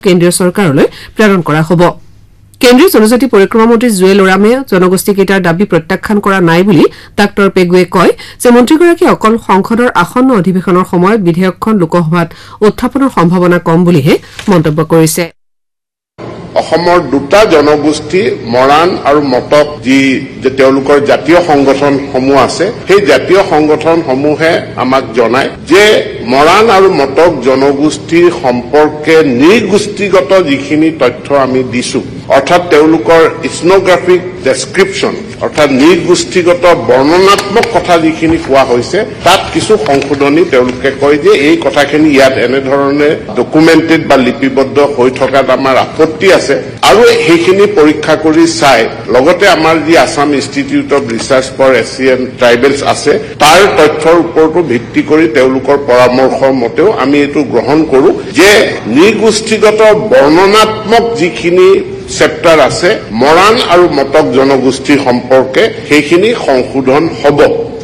কেন্দ্ৰীয় চৰকাৰলৈ প্ৰেৰণ কৰা হ'ব কেন্দ্ৰীয় জনজাতি পৰিক্ৰমা মন্ত্ৰী জুৱেল ওৰামে জনগোষ্ঠীকেইটাৰ দাবী প্ৰত্যাখ্যান কৰা নাই বুলি ডাঃ পেগুৱে কয় যে মন্ত্ৰীগৰাকী অকল সংসদৰ আসন্ন অধিৱেশনৰ সময়ত বিধেয়কখন লোকসভাত উত্থাপনৰ সম্ভাৱনা কম বুলিহে মন্তব্য কৰিছে অসমৰ দুটা জনগোষ্ঠী মৰাণ আৰু মটক যি তেওঁলোকৰ জাতীয় সংগঠনসমূহ আছে সেই জাতীয় সংগঠনসমূহে আমাক জনায় যে মৰাণ আৰু মটক জনগোষ্ঠীৰ সম্পৰ্কে নৃগোষ্ঠীগত যিখিনি তথ্য আমি দিছো অৰ্থাৎ তেওঁলোকৰ ইথনোগ্ৰাফিক ডেছক্ৰিপশ্যন অৰ্থাৎ নৃগোষ্ঠীগত বৰ্ণনাত্মক কথা যিখিনি কোৱা হৈছে তাত কিছু সংশোধনী তেওঁলোকে কয় যে এই কথাখিনি ইয়াত এনেধৰণে ডকুমেণ্টেড বা লিপিবদ্ধ হৈ থকাত আমাৰ আপত্তি আছে আৰু সেইখিনি পৰীক্ষা কৰি চাই লগতে আমাৰ যি Assam institute of research for Asian tribals আছে তাৰ তথ্যৰ ওপৰতো ভিত্তি কৰি তেওঁলোকৰ পৰামৰ্শৰ মতেও আমি এইটো গ্ৰহণ কৰো যে নৃগোষ্ঠীগত বৰ্ণনাত্মক যিখিনি চেপ্টাৰ আছে মৰাণ আৰু মটক জনগোষ্ঠীৰ সম্পৰ্কে সেইখিনি সংশোধন হ'ব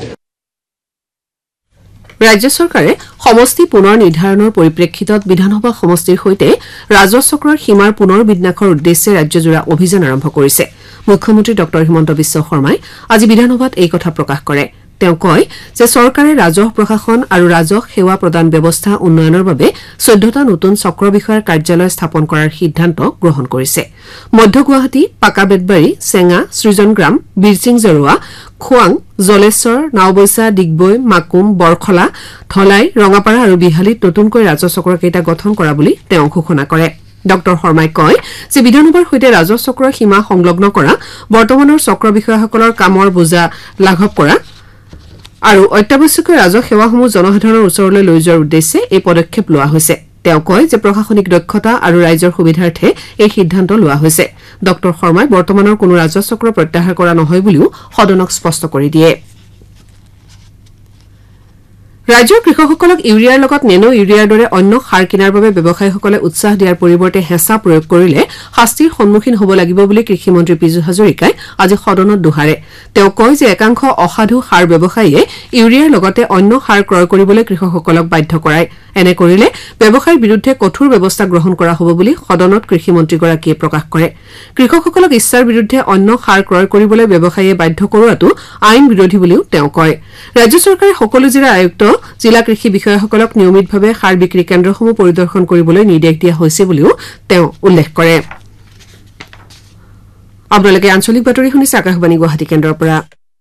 ৰাজ্য চৰকাৰে সমষ্টি পুনৰ নিৰ্ধাৰণৰ পৰিপ্ৰেক্ষিতত বিধানসভা সমষ্টিৰ সৈতে ৰাজহ চক্ৰৰ সীমাৰ পুনৰ বিন্যাসৰ উদ্দেশ্যে ৰাজ্যজোৰা অভিযান আৰম্ভ কৰিছে মুখ্যমন্ত্ৰী ডঃ হিমন্ত বিশ্ব শৰ্মাই আজি বিধানসভাত এই কথা প্ৰকাশ কৰে তেওঁ কয় যে চৰকাৰে ৰাজহ প্ৰশাসন আৰু ৰাজহ সেৱা প্ৰদান ব্যৱস্থা উন্নয়নৰ বাবে 14টা নতুন চক্ৰ বিষয়াৰ কাৰ্যালয় স্থাপন কৰাৰ সিদ্ধান্ত গ্ৰহণ কৰিছে মধ্য গুৱাহাটী পাকাবেতবাৰী চেঙা সৃজনগ্ৰাম বীৰচিং জৰুৱা খোৱাং জলেশ্বৰ নাওবৈচা ডিগবৈ মাকুম বৰখলা ধলাই ৰঙাপাৰা আৰু বিহালীত নতুনকৈ ৰাজহ চক্ৰকেইটা গঠন কৰা বুলি তেওঁ ঘোষণা কৰে ডঃ শৰ্মাই কয় যে বিধানসভাৰ সৈতে ৰাজহ চক্ৰৰ সীমা সংলগ্ন কৰা বৰ্তমানৰ চক্ৰ বিষয়াসকলৰ কামৰ বোজা লাঘৱ কৰা আৰু অত্যাৱশ্যকীয় ৰাজহ সেৱাসমূহ জনসাধাৰণৰ ওচৰলৈ লৈ যোৱাৰ উদ্দেশ্যে এই পদক্ষেপ লোৱা হৈছে তেওঁ কয় যে প্ৰশাসনিক দক্ষতা আৰু ৰাইজৰ সুবিধাৰ্থে এই সিদ্ধান্ত লোৱা হৈছে ডঃ শৰ্মাই বৰ্তমানৰ কোনো ৰাজহ চক্ৰ প্ৰত্যাহাৰ কৰা নহয় বুলিও সদনক স্পষ্ট কৰি দিয়ে ৰাজ্যৰ কৃষকসকলক ইউৰিয়াৰ লগত নেনো ইউৰিয়াৰ দৰে অন্য সাৰ কিনাৰ বাবে ব্যৱসায়ীসকলে উৎসাহ দিয়াৰ পৰিৱৰ্তে হেঁচা প্ৰয়োগ কৰিলে শাস্তিৰ সন্মুখীন হ'ব লাগিব বুলি কৃষিমন্ত্ৰী পীযুষ হাজৰিকাই আজি সদনত দোহাৰে তেওঁ কয় যে একাংশ অসাধু সাৰ ব্যৱসায়ীয়ে ইউৰিয়াৰ লগতে অন্য সাৰ ক্ৰয় কৰিবলৈ কৃষকসকলক বাধ্য কৰায় এনে কৰিলে ব্যৱসায়ীৰ বিৰুদ্ধে কঠোৰ ব্যৱস্থা গ্ৰহণ কৰা হ'ব বুলি সদনত কৃষিমন্ত্ৰীগৰাকীয়ে প্ৰকাশ কৰে কৃষকসকলক ইচ্ছাৰ বিৰুদ্ধে অন্য সাৰ ক্ৰয় কৰিবলৈ ব্যৱসায়ীয়ে বাধ্য কৰোৱাটো আইন বিৰোধী বুলিও তেওঁ কয় ৰাজ্য চৰকাৰে সকলো জিলা আয়ুক্ত জিলা কৃষি বিষয়াসকলক নিয়মিতভাৱে সাৰ বিক্ৰী কেন্দ্ৰসমূহ পৰিদৰ্শন কৰিবলৈ নিৰ্দেশ দিয়া হৈছে বুলিও তেওঁ উল্লেখ কৰে আপোনালোকে আঞ্চলিক বাতৰি শুনিছে আকাশবাণী গুৱাহাটী কেন্দ্ৰৰ পৰা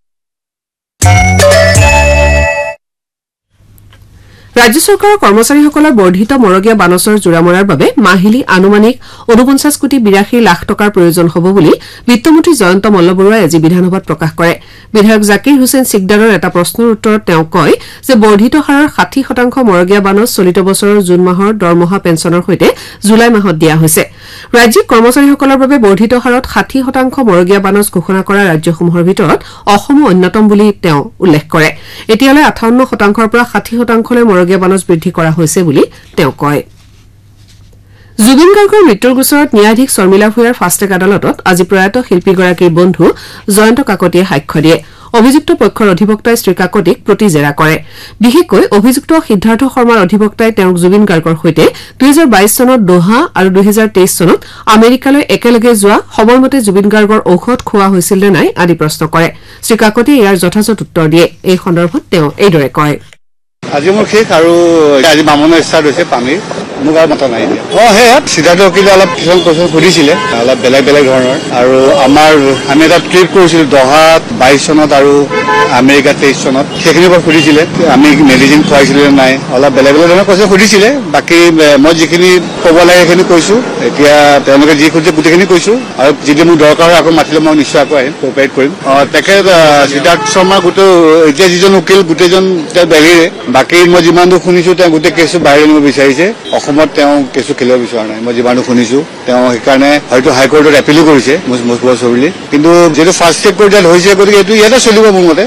ৰাজ্য চৰকাৰৰ কৰ্মচাৰীসকলৰ বৰ্ধিত মৰগীয়া বানচৰ জোৰা মৰাৰ বাবে মাহিলী আনুমানিক 49 কোটি 82 লাখ টকাৰ প্ৰয়োজন হ'ব বুলি বিত্তমন্ত্ৰী জয়ন্ত মল্লবৰুৱাই আজি বিধানসভাত প্ৰকাশ কৰে বিধায়ক জাকিৰ হুছেইন সিকদাৰৰ এটা প্ৰশ্নৰ উত্তৰত তেওঁ কয় যে বৰ্ধিত হাৰৰ 60% মৰগীয়া বানচ চলিত বছৰৰ জুন মাহৰ দৰমহা পেঞ্চনৰ সৈতে জুলাই মাহত দিয়া হৈছে ৰাজ্যিক কৰ্মচাৰীসকলৰ বাবে বৰ্ধিত হাৰত 60% মৰগীয়া বানচ ঘোষণা কৰা ৰাজ্যসমূহৰ ভিতৰত অসমো অন্যতম বুলি তেওঁ উল্লেখ কৰে এতিয়ালৈ 58%ৰ পৰা 60%লৈ মৰগীয়া বানচ বৃদ্ধি কৰা হৈছে বুলি তেওঁ কয় জুবিন গাৰ্গৰ মৃত্যুৰ গোচৰত ন্যায়াধীশ শৰ্মিলা ভূঞাৰ ফাষ্টেক আদালতত আজি প্ৰয়াত শিল্পীগৰাকীৰ বন্ধু জয়ন্ত কাকতিয়ে সাক্ষ্য দিয়ে অভিযুক্ত পক্ষৰ অধিবক্তাই শ্ৰী কাকতিক প্ৰতিজেৰা কৰে বিশেষকৈ অভিযুক্ত সিদ্ধাৰ্থ শৰ্মাৰ অধিবক্তাই তেওঁক জুবিন গাৰ্গৰ সৈতে 2022 চনত দোহা আৰু 2023 চনত আমেৰিকালৈ একেলগে যোৱা সময়মতে জুবিন গাৰ্গৰ ঔষধ খোৱা হৈছিল নে নাই আদি প্ৰশ্ন কৰে শ্ৰী কাকতিয়ে ইয়াৰ যথাযথ উত্তৰ দিয়ে এই সন্দৰ্ভত তেওঁ এইদৰে কয় আজি মোৰ শেষ আৰু আজি বামনৰ ষ্টাৰ্ট হৈছে পানীৰ মোক আৰু মাথা নাই সেয়া সিদ্ধাৰ্থ শকিলে অলপ কিছুমান কোৱেশ্যন সুধিছিলে অলপ বেলেগ বেলেগ ধৰণৰ আৰু আমি এটা ট্ৰিপ কৰিছিলো দহাত 22 চনত আৰু আমেৰিকা 23 চনত সেইখিনিৰ পৰা সুধিছিলে আমি মেডিচিন খুৱাইছিলো নে নাই অলপ বেলেগ বেলেগ ধৰণৰ কোৱেশ্যন সুধিছিলে বাকী মই যিখিনি ক'ব লাগে সেইখিনি কৈছো এতিয়া তেওঁলোকে যি খুজিছে গোটেইখিনি কৈছো আৰু যদি মোক দৰকাৰ হয় আকৌ মাতিলে মই নিশ্চয় আকৌ আহিম কোঅপাৰেট কৰিম তেখেত সিদ্ধাৰ্থ শৰ্মা গোটেই এতিয়া যিজন উকিল গোটেইজন তেওঁ বেলেগে বাকী মই যিমান দূৰ শুনিছো তেওঁ গোটেই কেছটো বাহিৰ নিব বিচাৰিছে অসমত তেওঁ কেছটো খেলিব বিচৰা নাই মই যিমান দূৰ শুনিছো তেওঁ সেইকাৰণে হয়তো হাইকোৰ্টত এপিলো কৰিছে মুজফৰ চৌধুৰী কিন্তু যিহেতু ফাৰ্ষ্ট ট্ৰেক কোৰ্টত হৈছে গতিকে এইটো ইয়াতে চলিব মোৰ মতে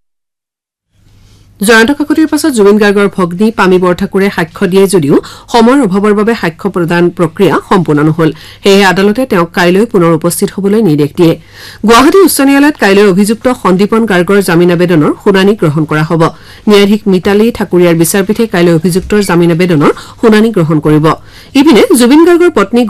জয়ন্ত কাকতিৰ পাছত জুবিন গাৰ্গৰ ভগ্নী পামী বৰঠাকুৰে সাক্ষ্য দিয়ে যদিও সময়ৰ অভাৱৰ বাবে সাক্ষ্য প্ৰদান প্ৰক্ৰিয়া সম্পূৰ্ণ নহল সেয়ে আদালতে তেওঁক কাইলৈ পুনৰ উপস্থিত হ'বলৈ নিৰ্দেশ দিয়ে গুৱাহাটী উচ্চ ন্যায়ালয়ত কাইলৈ অভিযুক্ত সন্দীপন গাৰ্গৰ জামিন আবেদনৰ শুনানি গ্ৰহণ কৰা হ'ব ন্যায়াধীশ মিতালী ঠাকুৰীয়াৰ বিচাৰপীঠে কাইলৈ অভিযুক্তৰ জামিন আবেদনৰ শুনানি গ্ৰহণ কৰিব ইপিনে জুবিন গাৰ্গৰ পত্নী